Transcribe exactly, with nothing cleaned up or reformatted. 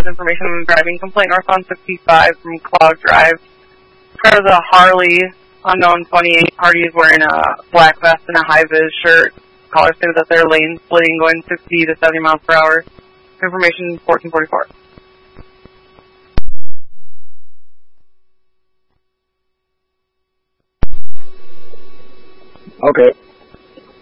has information on a driving complaint north on sixty-five from Cloud Drive. There's a Harley, unknown twenty-eight. Party is wearing a black vest and a high-vis shirt. Caller stated that they're lane splitting, going sixty to seventy miles per hour. Information fourteen forty-four. Okay.